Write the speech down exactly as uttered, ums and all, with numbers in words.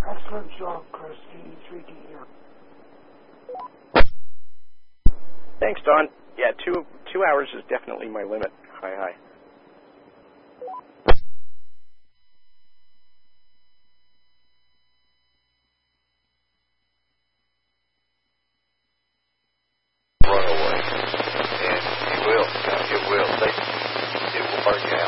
Excellent job, Chris. D E three D here. Thanks, Don. Yeah, two two hours is definitely my limit. Hi, hi. Run away. And you will. It will. They, it will burn you out.